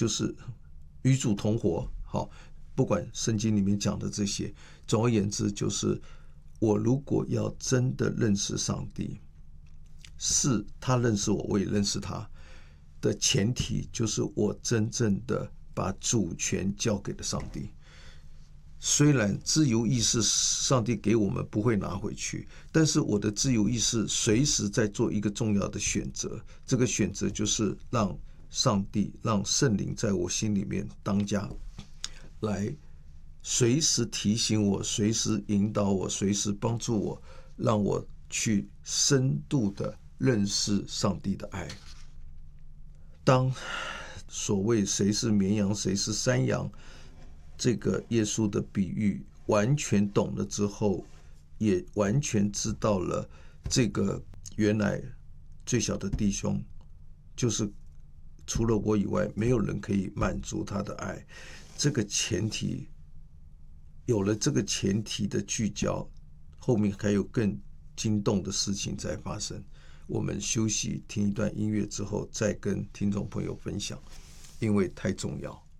就是与主同活。好，不管圣经里面讲的这些，总而言之，就是我如果要真的认识上帝，是他认识我，我也认识他的前提，就是我真正的把主权交给了上帝。虽然自由意识上帝给我们不会拿回去，但是我的自由意识随时在做一个重要的选择，这个选择就是让上帝、让圣灵在我心里面当家，来随时提醒我，随时引导我，随时帮助我，让我去深度的认识上帝的爱。当所谓谁是绵羊谁是山羊这个耶稣的比喻完全懂了之后，也完全知道了这个原来最小的弟兄就是除了我以外没有人可以满足他的爱，这个前提有了，这个前提的聚焦，后面还有更惊动的事情在发生。我们休息听一段音乐之后再跟听众朋友分享，因为太重要。